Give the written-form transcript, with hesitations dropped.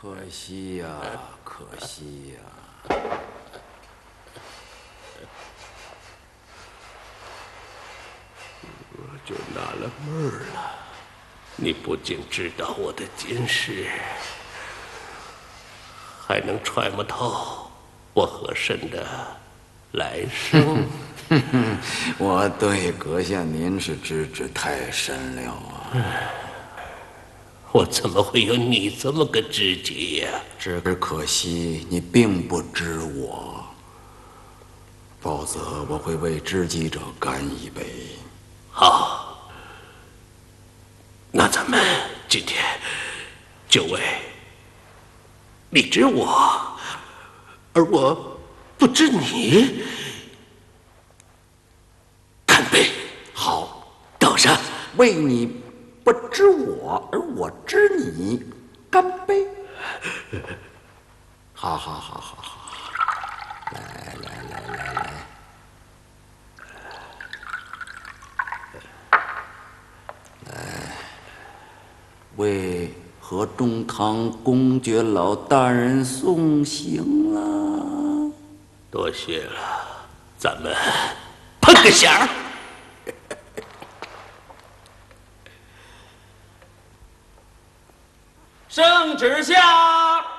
可惜呀，可惜呀。 我就纳了闷了，你不仅知道我的今世，还能揣摩透我和珅的来生。 我对阁下您是知之太深了啊！ 我怎么会有你这么个知己呀？ 只可惜你并不知我，否则我会为知己者干一杯。 好，那咱们今天就为你知我，而我不知你，干杯！ 好， 倒上， 为你不知我，而我知你，干杯！好好好好好，来来来来来，来，为河中堂公爵老大人送行啦！ 多谢了，咱们碰个响儿。 圣旨下。